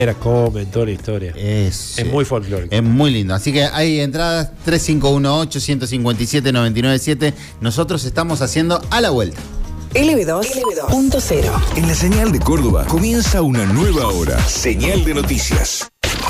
Comen, toda la historia. Es muy folclórico. Es muy lindo. Así que hay entradas 3518-157-997. Nosotros estamos haciendo a la vuelta. LB2.0. En la señal de Córdoba comienza una nueva hora. Señal de noticias.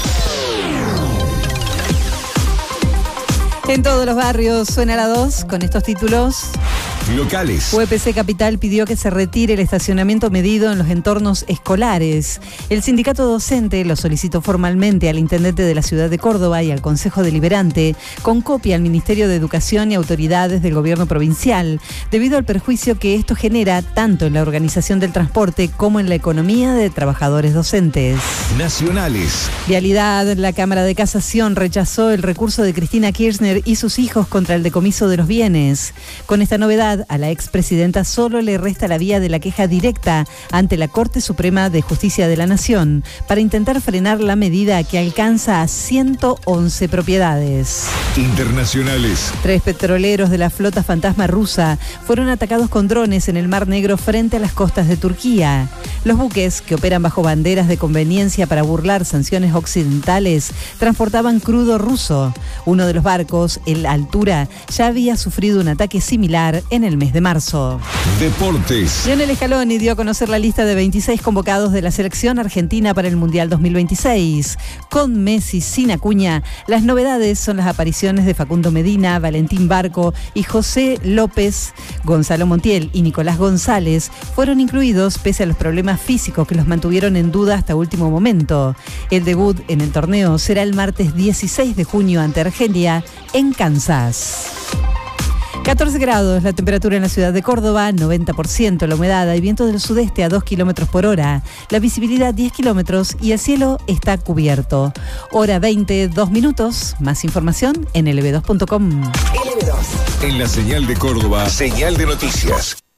En todos los barrios suena la 2 con estos títulos. Locales. UPC Capital pidió que se retire el estacionamiento medido en los entornos escolares. El sindicato docente lo solicitó formalmente al intendente de la ciudad de Córdoba y al Consejo Deliberante, con copia al Ministerio de Educación y autoridades del gobierno provincial, debido al perjuicio que esto genera tanto en la organización del transporte como en la economía de trabajadores docentes. Nacionales. Vialidad, la Cámara de Casación rechazó el recurso de Cristina Kirchner y sus hijos contra el decomiso de los bienes. Con esta novedad, a la expresidenta solo le resta la vía de la queja directa ante la Corte Suprema de Justicia de la Nación para intentar frenar la medida que alcanza a 111 propiedades. Internacionales. 3 petroleros de la flota fantasma rusa fueron atacados con drones en el Mar Negro frente a las costas de Turquía. Los buques, que operan bajo banderas de conveniencia para burlar sanciones occidentales, transportaban crudo ruso. Uno de los barcos, el Altura, ya había sufrido un ataque similar en el mes de marzo. Deportes. Lionel Scaloni dio a conocer la lista de 26 convocados de la selección argentina para el Mundial 2026. Con Messi sin Acuña, las novedades son las apariciones de Facundo Medina, Valentín Barco y José López. Gonzalo Montiel y Nicolás González fueron incluidos pese a los problemas físicos que los mantuvieron en duda hasta último momento. El debut en el torneo será el martes 16 de junio ante Argelia en Kansas. 14 grados la temperatura en la ciudad de Córdoba, 90% la humedad, hay viento del sudeste a 2 kilómetros por hora, la visibilidad 10 kilómetros y el cielo está cubierto. Hora 20, 2 minutos. Más información en lb2.com. LB2. En la señal de Córdoba, señal de noticias.